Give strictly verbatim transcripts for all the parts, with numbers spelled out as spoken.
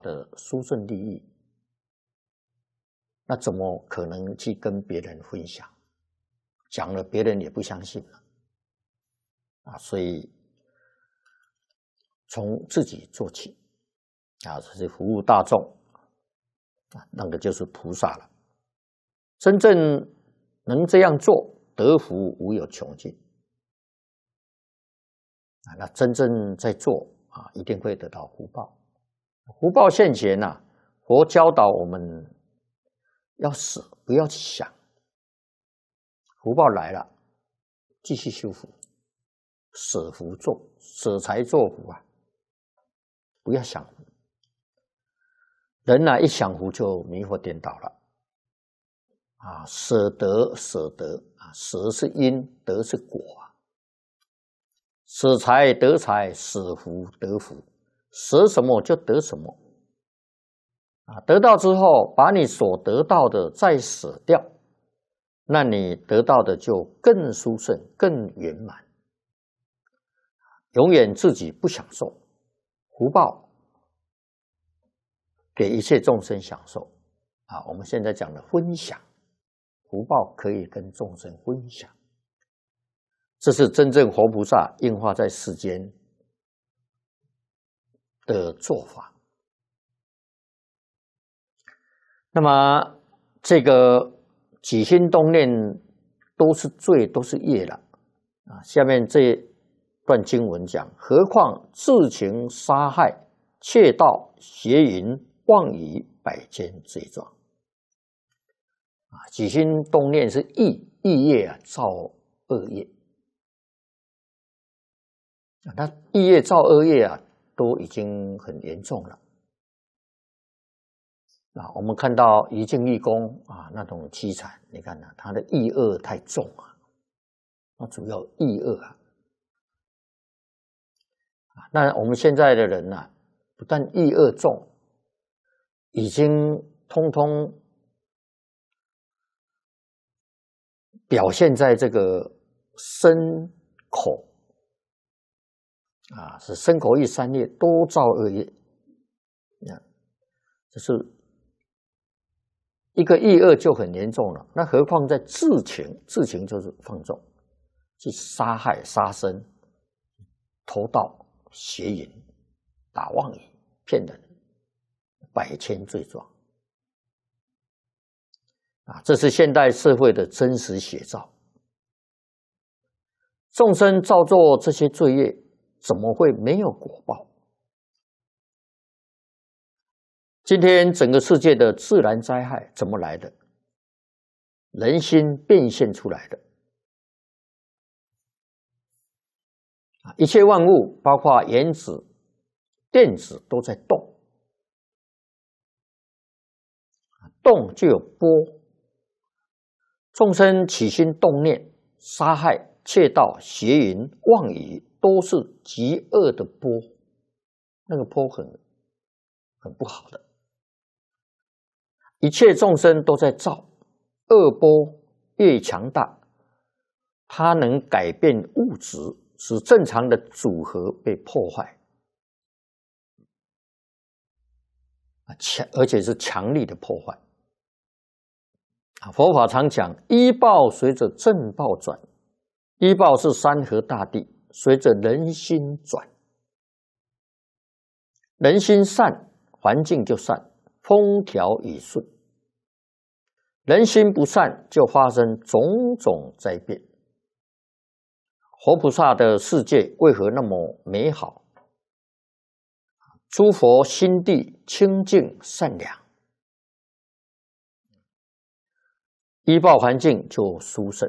的殊胜利益，那怎么可能去跟别人分享？讲了别人也不相信了啊！所以从自己做起啊，这是服务大众啊，那个就是菩萨了。真正能这样做，得福无有穷尽啊！那真正在做啊，一定会得到福报。福报现前呐、啊，佛教导我们要舍，不要去想。福报来了，继续修福，舍福做，舍财做福啊！不要想福。人呐、啊，一想福就迷惑颠倒了啊！舍得，舍得啊！舍是因，得是果啊！舍财得财，舍福得福，舍什么就得什么啊！得到之后，把你所得到的再舍掉，那你得到的就更殊胜、更圆满。永远自己不享受，福报给一切众生享受啊！我们现在讲的分享，福报可以跟众生分享，这是真正活菩萨应化在世间的做法。那么这个起心动念都是罪，都是业了啊！下面这段经文讲，何况自情杀害、窃盗、邪淫、妄语百千罪状啊！起心动念是意，意业啊，造恶业啊！那意业造恶业啊，都已经很严重了。啊，我们看到一境义公啊，那种凄惨，你看呢、啊，他的意恶太重啊，那主要意恶啊。啊，那我们现在的人呢、啊，不但意恶重，已经通通表现在这个身口啊，是身口意三业都造恶业。啊，这是。一个意恶就很严重了，那何况在自情，自情就是放纵，去杀害、杀生、偷盗、邪淫、打妄语、骗人，百千罪状啊！这是现代社会的真实写照。众生造作这些罪业，怎么会没有果报？今天整个世界的自然灾害怎么来的？人心变现出来的啊！一切万物，包括原子、电子，都在动，动就有波。众生起心动念，杀害、窃盗、邪淫、妄语，都是极恶的波，那个波很很不好的。一切众生都在造，恶波越强大，它能改变物质，使正常的组合被破坏，强而且是强力的破坏。佛法常讲，依报随着正报转，依报是山河大地，随着人心转。人心善，环境就善，风调雨顺。人心不善，就发生种种灾变。活菩萨的世界为何那么美好？诸佛心地清净善良，依报环境就殊胜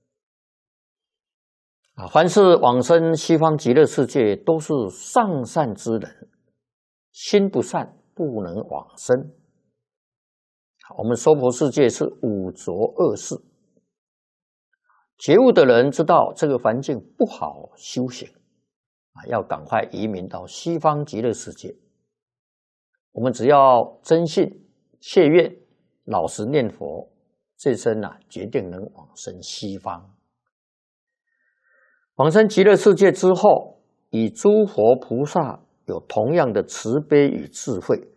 啊！凡是往生西方极乐世界，都是上善之人，心不善不能往生。我们娑婆世界是五浊恶世，觉悟的人知道这个环境不好修行啊，要赶快移民到西方极乐世界。我们只要真信切愿，老实念佛，这生啊决定能往生西方。往生极乐世界之后，与诸佛菩萨有同样的慈悲与智慧，